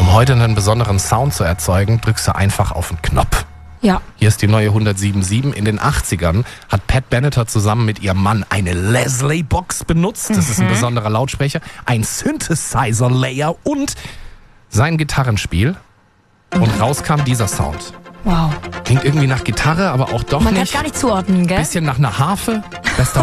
Um heute einen besonderen Sound zu erzeugen, drückst du einfach auf den Knopf. Ja. Hier ist die neue 107.7. In den 80ern hat Pat Benatar zusammen mit ihrem Mann eine Leslie-Box benutzt. Das ist ein besonderer Lautsprecher, ein Synthesizer-Layer und sein Gitarrenspiel. Und raus kam dieser Sound. Wow. Klingt irgendwie nach Gitarre, aber auch doch Man kann nicht. es gar nicht zuordnen, gell? Bisschen nach einer Harfe. Bester